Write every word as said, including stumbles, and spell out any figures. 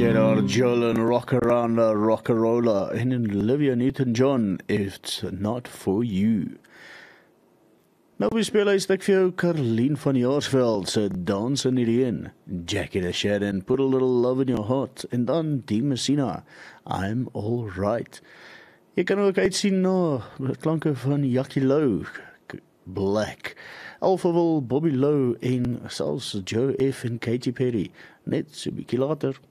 Gerard Joel en Rock Around the Rockarola en Olivia Newton-John, It's Not For You. Nou bespeel hy stuk vir jou Carleen van Jaarsveld se Dans in die Reën, Jackie the Shadow, Put a Little Love in Your Heart, en dan Die Messina, I'm All Right. Jy kan ook uitsien na klanke van Jackie Lou, Black, Alphaville, Bobby Lowe en selfs Joe F en Katy Perry, net so 'n bietjie later.